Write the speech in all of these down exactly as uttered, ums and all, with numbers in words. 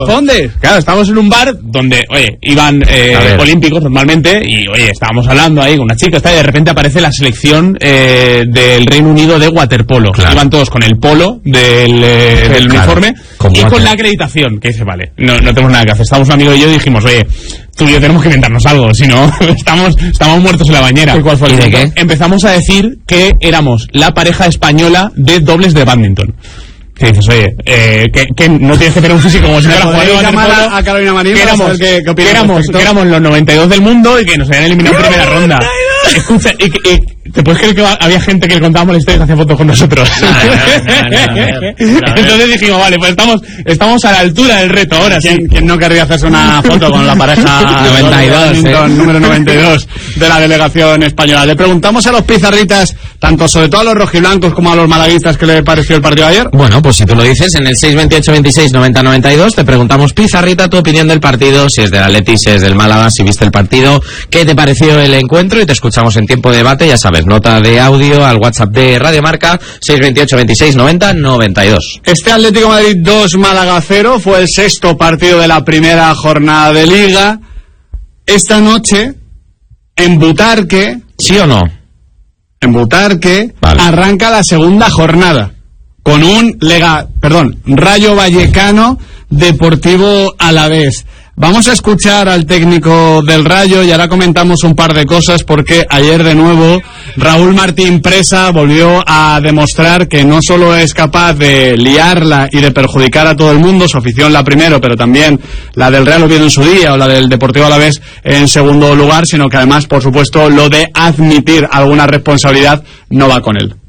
¿Dónde? Claro, estábamos en un bar donde, oye, iban eh, olímpicos normalmente y, oye, estábamos hablando ahí con una chica y de repente aparece la selección eh, del Reino Unido de waterpolo. Claro. Iban todos con el polo del, eh, del claro. uniforme con y water. Con la acreditación, que dice, vale, no, no tenemos nada que hacer. Estábamos un amigo y yo y dijimos, oye, tú y yo tenemos que inventarnos algo, si no, estamos, estamos muertos en la bañera. ¿Y cuál fue el ¿Y de qué? Empezamos a decir que éramos la pareja española de dobles de badminton. Que dices, oye, eh, que, que no tienes que tener un físico como si fuera jugador de waterpolo, a Carolina Marín, que éramos, que, que, que, éramos, que éramos los noventa y dos del mundo y que nos habían eliminado en primera ronda. Escucha, y, y, ¿te puedes creer que había gente que le contábamos la historia y se hacía fotos con nosotros? No, no, no, no, no. Entonces dijimos, vale, pues estamos, estamos a la altura del reto ahora. ¿Quién, sí. ¿Quién no querría hacerse una foto con la pareja noventa y dos, eh? número noventa y dos de la delegación española? Le preguntamos a los pizarritas, tanto sobre todo a los rojiblancos como a los malaguistas, ¿qué le pareció el partido de ayer? Bueno, pues si tú lo dices, en el seis veintiocho veintiséis noventa noventa y dos te preguntamos, pizarrita, tu opinión del partido, si es del Atleti, si es del Málaga, si viste el partido, qué te pareció el encuentro, y te escuchamos en tiempo de debate, ya sabes, nota de audio al WhatsApp de Radio Marca, seis veintiocho veintiséis noventa noventa y dos. Este Atlético de Madrid dos, Málaga cero, fue el sexto partido de la primera jornada de Liga. Esta noche, en Butarque... ¿Sí o no? En Butarque, vale. Arranca la segunda jornada, con un Lega, perdón, Rayo Vallecano Deportivo Alavés. Vamos a escuchar al técnico del Rayo y ahora comentamos un par de cosas, porque ayer de nuevo Raúl Martín Presa volvió a demostrar que no solo es capaz de liarla y de perjudicar a todo el mundo, su afición la primero, pero también la del Real Oviedo en su día o la del Deportivo Alavés en segundo lugar, sino que además, por supuesto, lo de admitir alguna responsabilidad no va con él.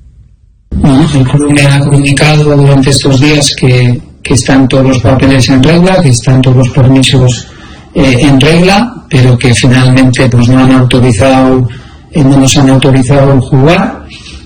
El club me ha comunicado durante estos días que que están todos los papeles en regla, que están todos los permisos eh, en regla, pero que finalmente pues no han autorizado, eh, no nos han autorizado jugar.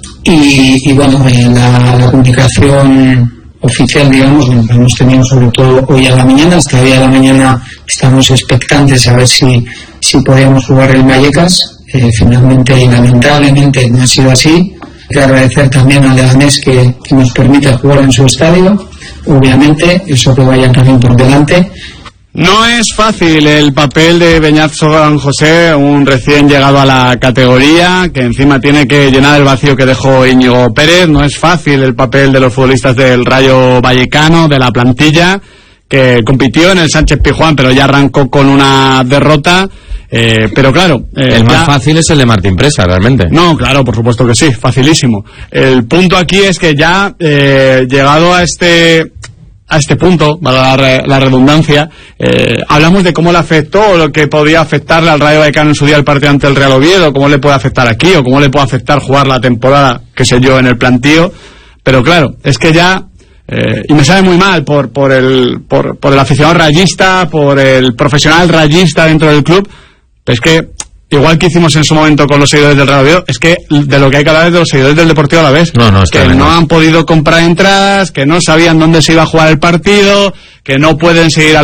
Y, y bueno, eh, la, la comunicación oficial, digamos, la hemos tenido sobre todo hoy a la mañana. Hasta hoy a la mañana estamos expectantes a ver si, si podemos jugar el Vallecas. Eh, finalmente y lamentablemente no ha sido así. Quiero agradecer también al Leganés que, que nos permite jugar en su estadio. Obviamente, eso que vaya también por delante. No es fácil el papel de Beñat San José, un recién llegado a la categoría, que encima tiene que llenar el vacío que dejó Íñigo Pérez. No es fácil el papel de los futbolistas del Rayo Vallecano, de la plantilla, que compitió en el Sánchez Pizjuán, pero ya arrancó con una derrota. Eh, pero claro, eh, el más ya... fácil es el de Martín Presa, realmente. No, claro, por supuesto que sí, facilísimo. El punto aquí es que ya eh, llegado a este a este punto, valga la, la redundancia, eh, hablamos de cómo le afectó o lo que podía afectarle al Rayo Vallecano en su día el partido ante el Real Oviedo, cómo le puede afectar aquí o cómo le puede afectar jugar la temporada, qué sé yo, en el plantío. Pero claro, es que ya Eh, y me sabe muy mal por por el por, por el aficionado rayista, por el profesional rayista dentro del club. Pero es que, igual que hicimos en su momento con los seguidores del Real Oviedo, es que de lo que hay que hablar es de los seguidores del Deportivo Alavés. No, no, es que no han podido comprar entradas, que no sabían dónde se iba a jugar el partido, que no pueden seguir a